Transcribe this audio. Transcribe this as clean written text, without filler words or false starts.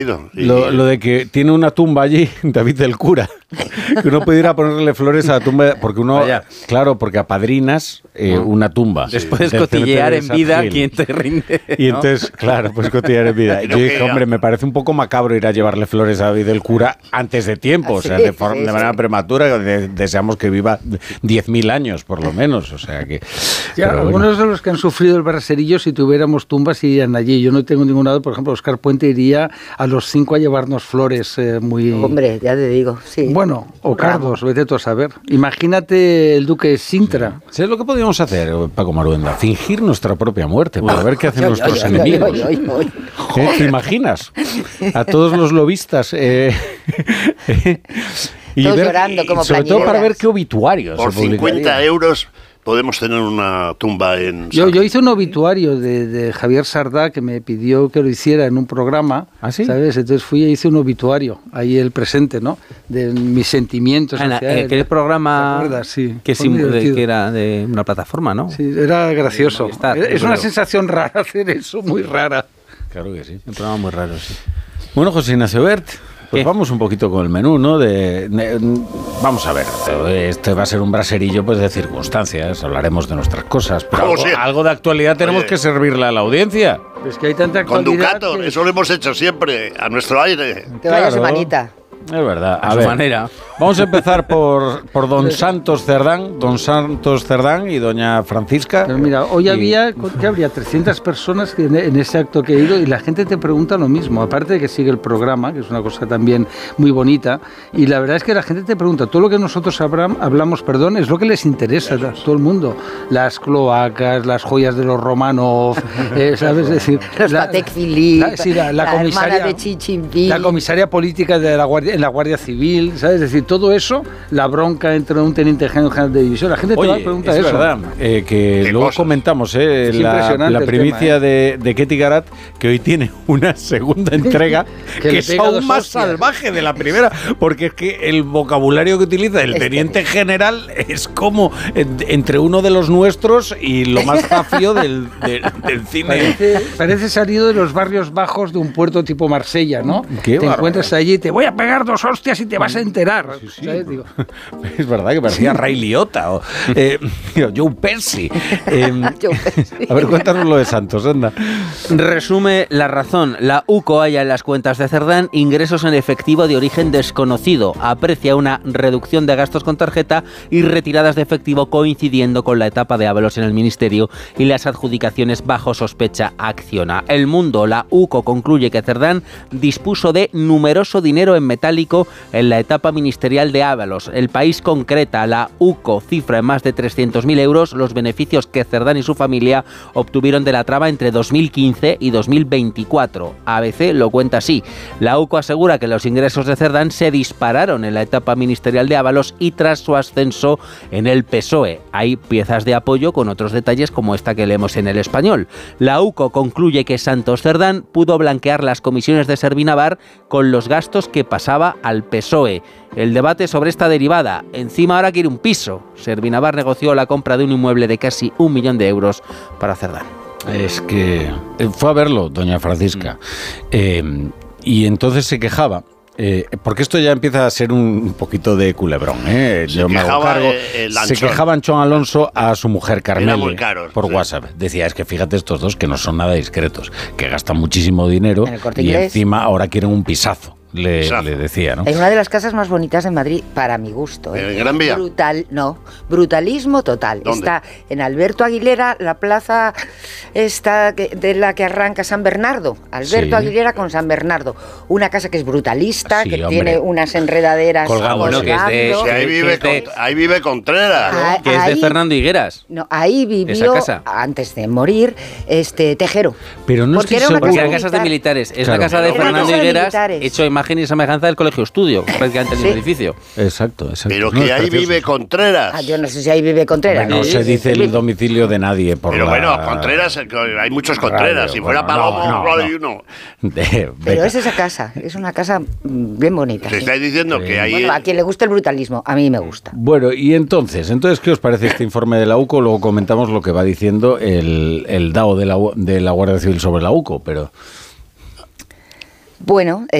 Lo de que tiene una tumba allí, David del cura, que uno puede ir a ponerle flores a la tumba, porque uno, claro, porque apadrinas una tumba. Después cotillear en vida quien te rinde, ¿no? Y entonces, claro, pues cotillear en vida. Yo dije, hombre, me parece un poco macabro ir a llevarle flores a David del cura antes de tiempo, o sea, de manera prematura, deseamos que viva 10.000 años, por lo menos, o sea que... Algunos de los que han sufrido el braserillo, si tuviéramos tumbas, irían allí. Yo no tengo ningún lado, por ejemplo, Óscar Puente iría a los 5 a llevarnos flores muy... Hombre, ya te digo, sí. Bueno, o Cardos, vete tú a saber. Imagínate el duque de Sintra. ¿Sabes lo que podríamos hacer, Paco Maruenda? Fingir nuestra propia muerte para ver qué hacen nuestros enemigos. ¿Te imaginas? A todos los lobistas... y todos llorando como sobre todo para ver qué obituarios. Por 50 euros... podemos tener una tumba en... Yo hice un obituario de Javier Sardá que me pidió que lo hiciera en un programa, ¿sí? ¿Sabes? Entonces fui e hice un obituario, ahí el presente, ¿no? De mis sentimientos. ¿Qué programa? Sí, que era de una plataforma, ¿no? Sí, era gracioso. Es una sensación rara hacer eso, muy rara. Claro que sí. Un programa muy raro, sí. Bueno, José Ignacio Bert... Pues vamos un poquito con el menú, ¿no? Vamos a ver, este va a ser un braserillo pues de circunstancias, hablaremos de nuestras cosas, pero algo de actualidad tenemos que servirle a la audiencia. Es que hay tanta actualidad. Con Ducato, eso lo hemos hecho siempre, a nuestro aire. Que vaya semanita. Es verdad. A su manera. Vamos a empezar por don Santos Cerdán y doña Francisca. Pero mira, hoy habría 300 personas en ese acto que he ido y la gente te pregunta lo mismo, aparte de que sigue el programa, que es una cosa también muy bonita, y la verdad es que la gente te pregunta, todo lo que nosotros hablamos, es lo que les interesa a todo el mundo, las cloacas, las joyas de los Romanov, ¿sabes? Es decir, los Patek Philippe, la comisaria de Chichimpí, la comisaria política de la Guardia Civil, ¿sabes? Es decir, todo eso, la bronca entre un teniente general de división, la gente te va a preguntar eso. Es verdad, que luego comentamos la primicia de Ketty Garat, que hoy tiene una segunda entrega que es aún más salvaje de la primera, porque es que el vocabulario que utiliza el teniente general es como entre uno de los nuestros y lo más zafio del cine. Parece salido de los barrios bajos de un puerto tipo Marsella, ¿no? Te encuentras allí, te voy a pegar 2 hostias y te vas a enterar. Sí. Digo. Es verdad que parecía Ray Liotta o Joe Pesci. A ver, cuéntanos lo de Santos, anda. Resume La Razón. La UCO halla en las cuentas de Cerdán ingresos en efectivo de origen desconocido. Aprecia una reducción de gastos con tarjeta y retiradas de efectivo coincidiendo con la etapa de Ábalos en el Ministerio y las adjudicaciones bajo sospecha Acciona. El Mundo. La UCO concluye que Cerdán dispuso de numeroso dinero en metálico en la etapa ministerial de Ábalos. El País concreta, la UCO cifra en más de 300.000 euros los beneficios que Cerdán y su familia obtuvieron de la trama entre 2015 y 2024. ABC lo cuenta así. La UCO asegura que los ingresos de Cerdán se dispararon en la etapa ministerial de Ábalos y tras su ascenso en el PSOE. Hay piezas de apoyo con otros detalles como esta que leemos en El Español. La UCO concluye que Santos Cerdán pudo blanquear las comisiones de Servinavar con los gastos que pasaba al PSOE. El debate sobre esta derivada. Encima ahora quiere un piso. Servinavar negoció la compra de un inmueble de casi 1 millón de euros para Cerdán. Es que fue a verlo, doña Francisca, y entonces se quejaba. Porque esto ya empieza a ser un poquito de culebrón, Yo me hago cargo. Se quejaba Anchón Alonso a su mujer Carmele por WhatsApp. Decía, es que fíjate estos dos que no son nada discretos, que gastan muchísimo dinero y encima ahora quieren un pisazo. Le decía, ¿no? Es una de las casas más bonitas de Madrid, para mi gusto. ¿En Gran Vía? Brutalismo total. ¿Dónde? Está en Alberto Aguilera, la plaza esta de la que arranca San Bernardo. Alberto Aguilera con San Bernardo. Una casa que es brutalista, que tiene unas enredaderas colgando. Ahí vive Contreras, ¿no? Que es de Fernando Higueras. No, ahí vivió, antes de morir, Tejero. Pero no porque estoy seguro. Porque eran casas de militares. Es la casa de Fernando Higueras, hecho imagen y semejanza del Colegio Estudio, prácticamente el edificio. Exacto. Pero que ahí vive Contreras. Yo no sé si ahí vive Contreras. No se dice el domicilio de nadie. Pero bueno, Contreras, hay muchos Contreras. Si fuera Palomo, solo hay uno. Pero es esa casa, es una casa bien bonita. Te estáis diciendo que ahí... Bueno, a quien le gusta el brutalismo, a mí me gusta. Bueno, y entonces, ¿qué os parece este informe de la UCO? Luego comentamos lo que va diciendo el DAO de la Guardia Civil sobre la UCO, pero... Bueno,